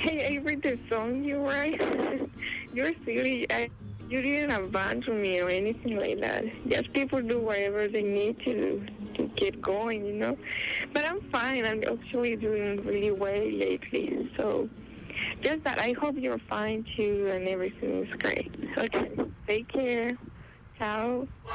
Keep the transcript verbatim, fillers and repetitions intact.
Hey, I read the song you write. You're silly. I, you didn't abandon me or anything like that. Just people do whatever they need to do to get going, you know. But I'm fine. I'm actually doing really well lately. So just that I hope you're fine too and everything is great. Okay. Take care. Ciao.